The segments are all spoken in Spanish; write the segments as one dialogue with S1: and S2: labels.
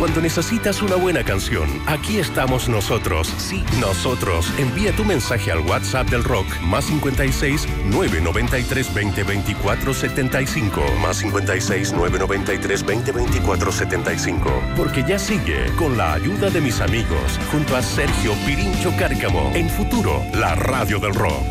S1: Cuando necesitas una buena canción, aquí estamos nosotros. Sí, nosotros. Envía tu mensaje al WhatsApp del Rock, más 56 993 20 24 75. Más 56 993 20 24 75. Porque ya sigue, con la ayuda de mis amigos, junto a Sergio Pirincho Cárcamo, en Futuro, la radio del rock.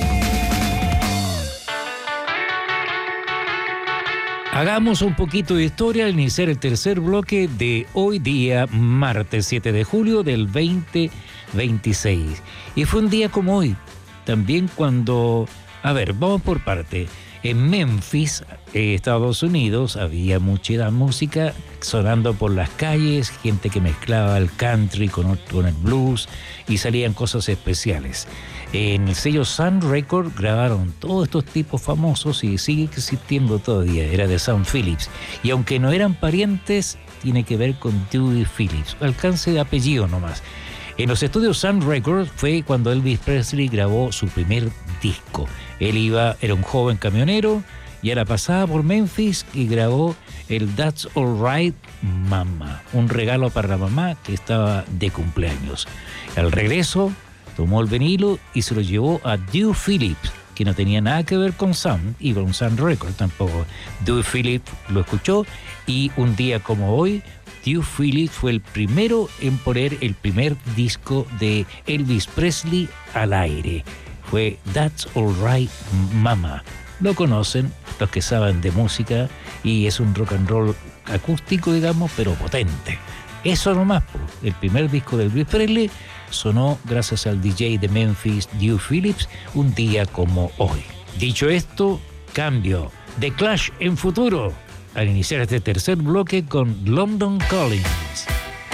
S2: Hagamos un poquito de historia al iniciar el tercer bloque de hoy día, martes 7 de julio del 2026. Y fue un día como hoy, también cuando... A ver, vamos por parte. En Memphis, Estados Unidos, había mucha música sonando por las calles, gente que mezclaba el country con el blues y salían cosas especiales. En el sello Sun Record grabaron todos estos tipos famosos y sigue existiendo todavía, era de Sam Phillips. Y aunque no eran parientes, tiene que ver con Dewey Phillips, alcance de apellido nomás. En los estudios Sun Records fue cuando Elvis Presley grabó su primer disco. Él era un joven camionero y a la pasada por Memphis y grabó el That's Alright Mama, un regalo para la mamá que estaba de cumpleaños. Al regreso tomó el vinilo y se lo llevó a Dewey Phillips, que no tenía nada que ver con Sun y con Sun Records tampoco. Dewey Phillips lo escuchó y un día como hoy, Dewey Phillips fue el primero en poner el primer disco de Elvis Presley al aire. Fue That's Alright Mama. Lo conocen los que saben de música y es un rock and roll acústico, digamos, pero potente. Eso nomás, el primer disco de Elvis Presley sonó gracias al DJ de Memphis, Dewey Phillips, un día como hoy. Dicho esto, cambio. The Clash en Futuro, al iniciar este tercer bloque con London Calling.